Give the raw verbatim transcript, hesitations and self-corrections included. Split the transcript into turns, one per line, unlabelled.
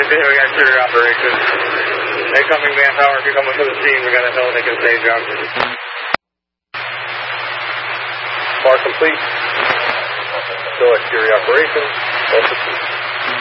we got Curie operations. Incoming manpower, if you're coming to the scene, we got a Helican stage out. Bar complete. Still at Curie operations.